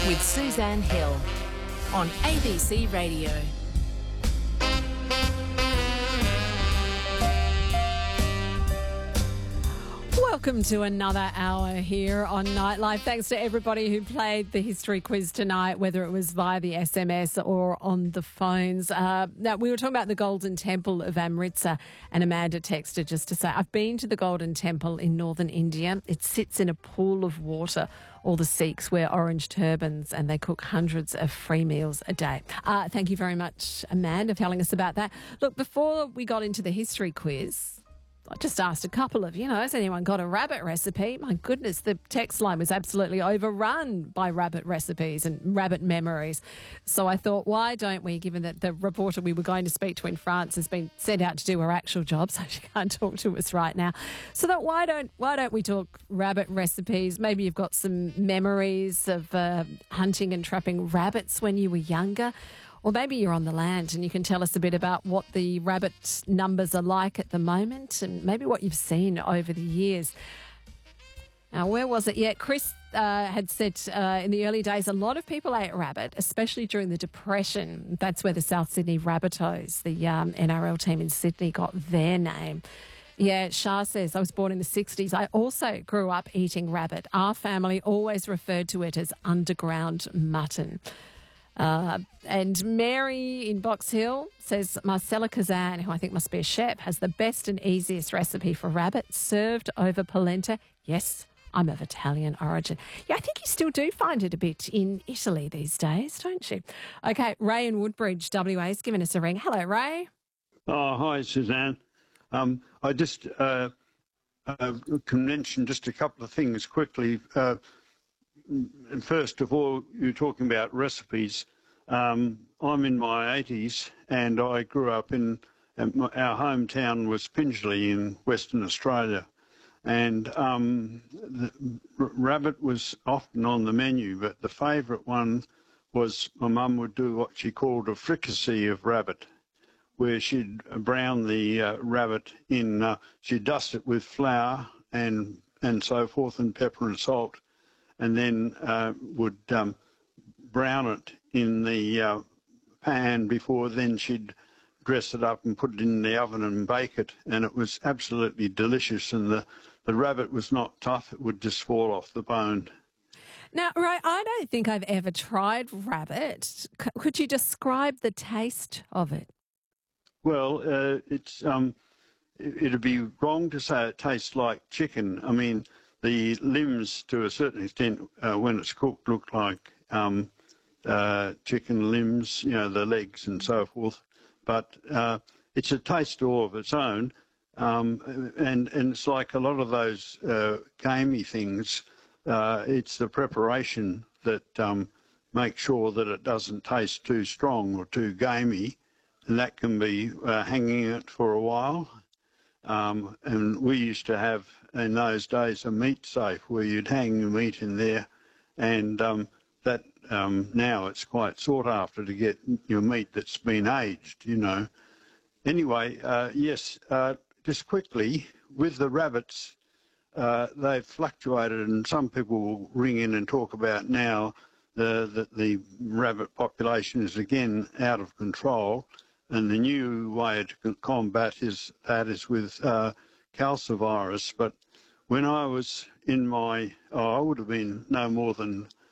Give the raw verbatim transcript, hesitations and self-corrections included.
with Suzanne Hill on A B C Radio. Welcome to another hour here on Nightlife. Thanks to everybody who played the history quiz tonight, whether it was via the S M S or on the phones. Uh, now, we were talking about the Golden Temple of Amritsar, and Amanda texted just to say, I've been to the Golden Temple in northern India. It sits in a pool of water. All the Sikhs wear orange turbans and they cook hundreds of free meals a day. Uh, thank you very much, Amanda, for telling us about that. Look, before we got into the history quiz, I just asked a couple of, you know, has anyone got a rabbit recipe? My goodness, the text line was absolutely overrun by rabbit recipes and rabbit memories. So I thought, why don't we, given that the reporter we were going to speak to in France has been sent out to do her actual job, so she can't talk to us right now, so that why don't why don't we talk rabbit recipes? Maybe you've got some memories of uh, hunting and trapping rabbits when you were younger. Or maybe you're on the land and you can tell us a bit about what the rabbit numbers are like at the moment and maybe what you've seen over the years. Now, where was it? Yeah, Chris uh, had said uh, in the early days a lot of people ate rabbit, especially during the Depression. That's where the South Sydney Rabbitohs, the um, N R L team in Sydney, got their name. Yeah, Shah says, I was born in the sixties. I also grew up eating rabbit. Our family always referred to it as underground mutton. Uh, and Mary in Box Hill says Marcella Kazan, who I think must be a chef, has the best and easiest recipe for rabbit served over polenta. Yes, I'm of Italian origin. Yeah, I think you still do find it a bit in Italy these days, don't you? Okay, Ray in Woodbridge, W A, is giving us a ring. Hello, Ray. Oh, hi, Suzanne. Um, I just uh, uh, can mention just a couple of things quickly. Uh, And first of all, you're talking about recipes. Um, I'm in my eighties and I grew up in, our hometown was Pingelly in Western Australia. And um, the rabbit was often on the menu, but the favourite one was my mum would do what she called a fricassee of rabbit, where she'd brown the uh, rabbit in, uh, she'd dust it with flour and, and so forth and pepper and salt, and then uh, would um, brown it in the uh, pan before then she'd dress it up and put it in the oven and bake it, and it was absolutely delicious, and the, the rabbit was not tough, it would just fall off the bone. Now, Ray, I don't think I've ever tried rabbit. C- could you describe the taste of it? Well, uh, it's um, it, it'd be wrong to say it tastes like chicken. I mean, the limbs, to a certain extent, uh, when it's cooked, look like um, uh, chicken limbs, you know, the legs and so forth. But uh, it's a taste all of its own, um, and, and it's like a lot of those uh, gamey things. Uh, it's the preparation that um, makes sure that it doesn't taste too strong or too gamey, and that can be uh, hanging it for a while. Um, and we used to have, in those days, a meat safe where you'd hang the meat in there, and um, that um, now it's quite sought after to get your meat that's been aged, you know. Anyway, uh, yes, uh, just quickly, with the rabbits, uh, they've fluctuated, and some people will ring in and talk about now uh, that the rabbit population is again out of control. And the new way to combat is that is with uh, calcivirus. But when I was in my, oh, I would have been no more than